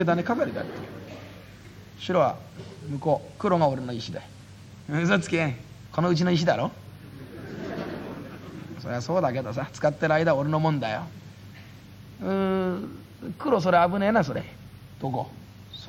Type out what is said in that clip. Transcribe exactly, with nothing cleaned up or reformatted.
種飾りだって。白は向こう、黒が俺の石だよ。嘘つけん、このうちの石だろ。そりゃそうだけどさ、使ってる間は俺のもんだよ。うーん、黒それ危ねえな。それどこ